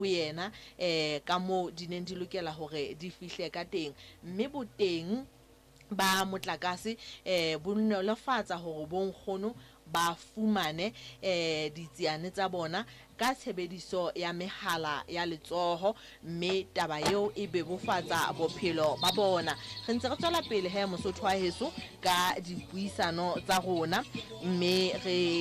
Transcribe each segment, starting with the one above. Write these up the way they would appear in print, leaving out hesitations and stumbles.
ho yena ka mo di neng di lokela hore di fihle ka teng, mme boteng ba motlakase bo nolofatsa hore bonkgono ba fumane ditsiane tsa bona ka tshebediso ya mehala ya letsoho, mme taba eo e bebofatsa bophelo ba bona. Re ntse re tswela pele he Mosotho wa heso ka dipuisano tsa rona, mme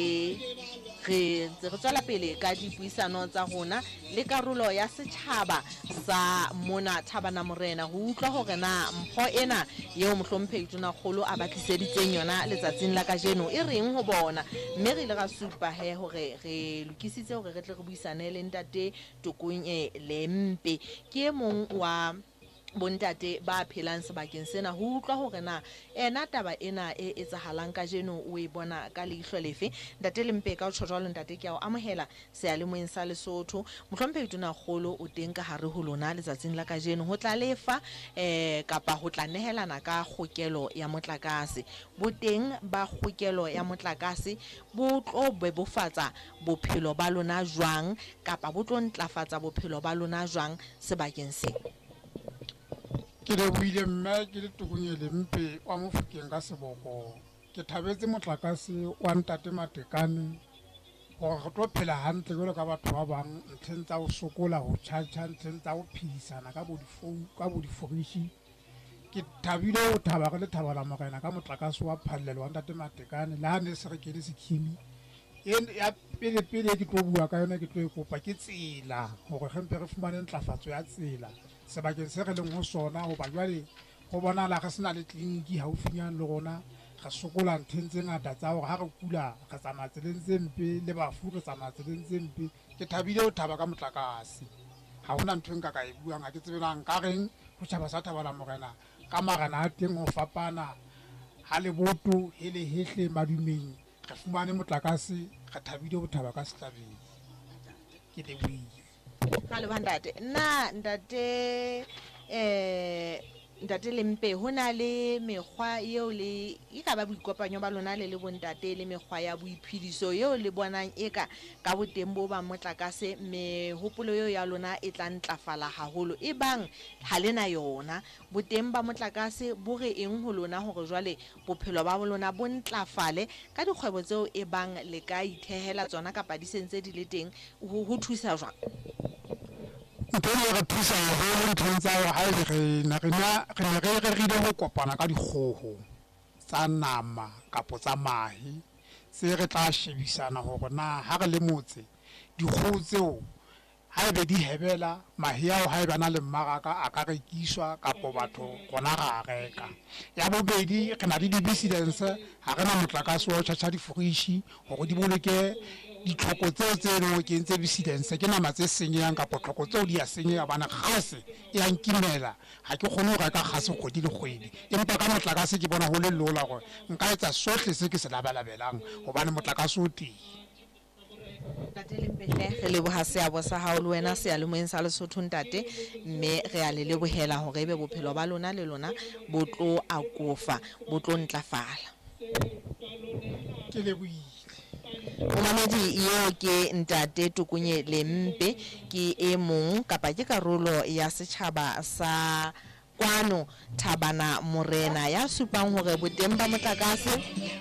re ntse re tswela pele ka dipuisano tsa rona le karolo ya setjhaba sa mona Thabana-Morena ho utlwa hore na mpho ena eo mohlomphehi Tonakgolo a batliseditseng yona letsatsing la kajeno e reng ho bona. Mme re ile ra supa he hore re lokisitse hore re tle re buisane le ntate Tukunye Lempe, ke e mong wa bontate ba phelang sebakeng sena, ho utlwa hore na ena taba ena e etsahalang kajeno o e bona ka leihlo lefe. Ntate Lempe, ka o tjho jwalo ntate, ke a o amohela seyalemoyeng sa Lesotho. Mohlomphehi Tonakgolo o teng ka hare ho lona letsatsing la kajeno ho tla lefa kapa ho tla nehelana ka kgokelo ya motlakase. Boteng ba kgokelo ya motlakase bo tlo bebofatsa bophelo ba lona jwang, kapa bo tlo ntlafatsa bophelo ba lona jwang sebakeng sena? Ke lebohile mme, ke le Tukunye Lempe wa Mofokeng ka Seboko. Ke thabetse motlakase wa ntate Matekane hore re tlo phela hantle jwalo ka batho ba bang ntlheng tsa ho sokola, ho tjhatjha, ntlheng tsa ho phedisana ka bo difounu, ka bo diforishi. Ke thabile ho thaba re le Thabana-Morena ka motlakase wa phallelo wa ntate Matekane, le ha ne se re kene sekhimi. Ya pele ke tlo bua ka yona, ke tlo e kopa ke tsela hore re mpe re fumane ntlafatso ya tsela sebakeng se re leng ho sona, hoba jwale ho bonahala re sena le tleliniki haufinyane le rona. Re sokola ntheng tse ngata tsa hore ha re kula re tsamaya tseleng tse mpe, le bafu re tsamaya tseleng tse mpe. Ke thabile ho thaba ka motlakase, ha hona ntho nka ka e buang, ha ke tsebe na nka reng ho tjhaba sa Thabana-Morena ka marena a teng ho fapana ha Leboto he le hehle madumeng. Re fumane motlakase, re thabile ho thaba ka sehlabeng. Ke lebohile. Ka leboha ntate. Nna ntate Lempe, ho na le mekgwa eo le e ka ba boikopanyo ba lona le bontate, le mekgwa ya boiphediso eo le bonang eka ka boteng bo ba motlakase mehopolo eo ya lona e tla ntlafala haholo, e bang ha lena yona boteng ba motlakase bo re eng ho lona hore jwale bophelo ba lona bo ntlafale ka dikgwebo tseo e bang le ka ithehela tsona kapa di sentse di le teng, ho thusa jwang? Ntho e re thusa haholo nthong tsa hore ha ele re ne re rerile ho kopana ka dikgoho tsa nama kapo tsa mahe, se re tla shebisana hore na ha re le motse dikgoho tseo haebe di hebela mahe ao, haeba na le mmaraka a ka rekiswa kapo batho rona ra reka. Ya bobedi, re na le di-residence, ha re na motlakase wa ho tjhatjha diforishi hore di boloke ditlhoko tseo tse leng ho kentse residence, ke nama tse senyehang kapo tlhoko tseo di a senyeha hobane kgase e a nkimela, ha ke kgone ho reka kgase kgwedi le kgwedi. Empa ka motlakase ke bona ho le lola hore nka etsa sohle se ke se labalabelang hobane motlakase o teng. Ntate Lempehle, re leboha seabo sa hao le wena seyalemoyeng sa Lesotho ntate, mme re a le lebohela hore ebe bophelo ba lona le lona bo tlo akofa, bo tlo ntlafala. Ke lebohile. Momamedi eo ke ntate Tukunye Lempe, ke e mong kapa ke karolo ya setjhaba sa kwano Thabana-Morena ya supang hore boteng ba motlakase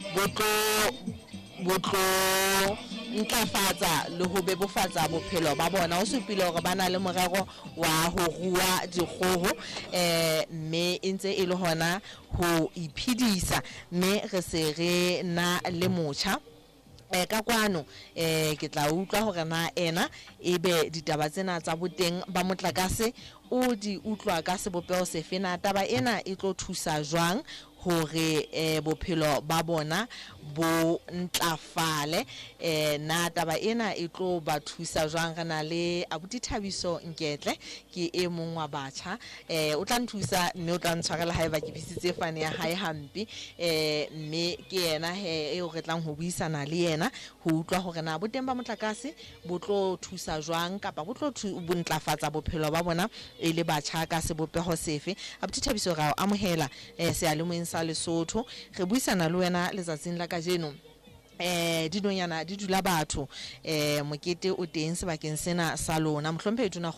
bo tlo ntlafatsa le ho bebofatsa bophelo ba bona. O supile hore ba na le morero wa ho rua dikgoho, mme e ntse e le hona ho iphedisa, mme re se re na le motjha ka kwano ke tla utlwa hore na ena ebe ditaba tsena tsa boteng ba motlakase o di utlwa ka sebopeho sefe, na taba ena e tlo thusa jwang hore bophelo ba bona bo ntlafale, na taba ena e tlo ba thusa jwang? Re na le abuti Thabiso Nketle, ke e mong wa batjha, o tla nthusa mme o tla ntshwarela haeba ke bisitse fane ya hae hampe, mme ke yena eo re tlang ho buisana le yena ho utlwa hore na boteng ba motlakase bo tlo thusa jwang kapa bo tlo ntlafatsa bophelo ba bona e le batjha ka sebopeho sefe. Abuti Thabiso, ra o amohela seyalemoyeng sa Lesotho, re buisana le wena letsatsing la kajeno dinonyana di dula batho mokete o teng sebakeng sena sa lona mohlomphehi tona